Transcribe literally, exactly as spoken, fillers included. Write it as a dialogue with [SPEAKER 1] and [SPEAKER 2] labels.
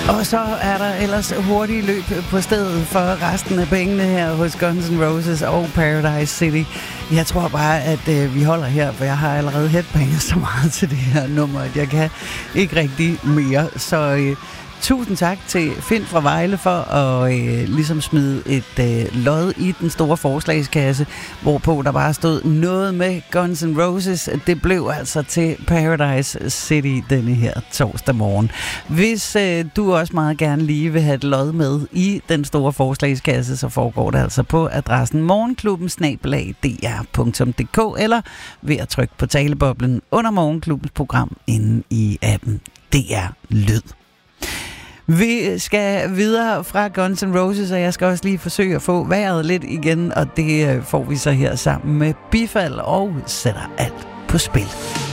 [SPEAKER 1] Og så er der ellers hurtige løb på stedet for resten af pengene her hos Guns N' Roses og Paradise City. Jeg tror bare, at øh, vi holder her, for jeg har allerede headbanger så meget til det her nummer, at jeg kan ikke rigtig mere. Så øh, tusind tak til Finn fra Vejle for at øh, ligesom smide et øh, lod i den store forslagskasse, hvorpå der bare stod noget med Guns N' Roses. Det blev altså til Paradise City denne her torsdag morgen. Hvis øh, du også meget gerne lige vil have et lod med i den store forslagskasse, så foregår det altså på adressen morgenklubben snabel-a d r punktum d k eller ved at trykke på taleboblen under Morgenklubbens program inde i appen D R Lyd. Vi skal videre fra Guns N' Roses, og jeg skal også lige forsøge at få vejret lidt igen, og det får vi så her sammen med Bifald og sætter alt på spil.